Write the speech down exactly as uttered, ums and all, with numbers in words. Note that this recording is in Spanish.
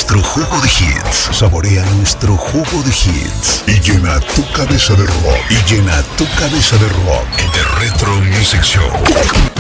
nuestro jugo de hits. Saborea nuestro jugo de hits. Y llena tu cabeza de rock. Y llena tu cabeza de rock. The Retro Music Show.